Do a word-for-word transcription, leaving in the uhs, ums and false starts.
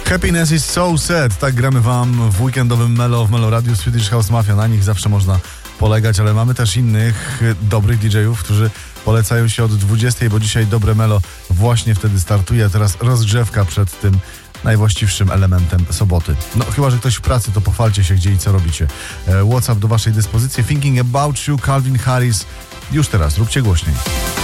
Happiness is so sad. Tak gramy wam w weekendowym Melo w Melo Radio. Swedish House Mafia. Na nich zawsze można polegać, ale mamy też innych dobrych didżejów, którzy polecają się od dwudziestej, bo dzisiaj dobre Melo właśnie wtedy startuje, a teraz rozgrzewka przed tym najwłaściwszym elementem soboty. No chyba, że ktoś w pracy, to pochwalcie się, gdzie i co robicie. WhatsApp do waszej dyspozycji. Thinking About You, Calvin Harris. Już teraz, róbcie głośniej.